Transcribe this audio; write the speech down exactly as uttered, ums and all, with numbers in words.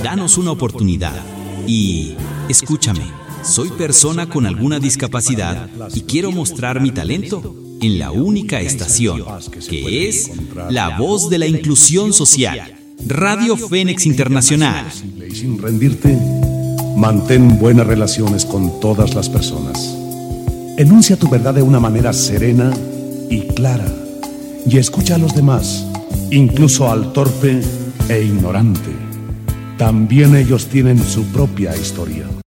danos una oportunidad. Y escúchame, soy persona con alguna discapacidad y quiero mostrar mi talento en la única estación, que es la voz de la inclusión social, Radio Fénix Internacional. Y sin rendirte, mantén buenas relaciones con todas las personas. Enuncia tu verdad de una manera serena y clara, y escucha a los demás, incluso al torpe e ignorante. También ellos tienen su propia historia.